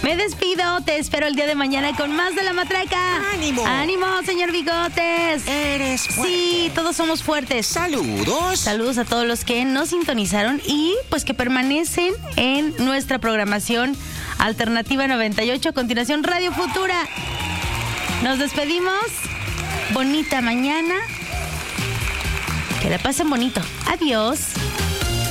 Me despido, te espero el día de mañana con más de La Matraca. ¡Ánimo! ¡Ánimo, señor Bigotes! Eres fuerte. Sí, todos somos fuertes. Saludos. Saludos a todos los que nos sintonizaron y pues que permanecen en nuestra programación Alternativa 98, a continuación Radio Futura. Nos despedimos. Bonita mañana. Que la pasen bonito. Adiós.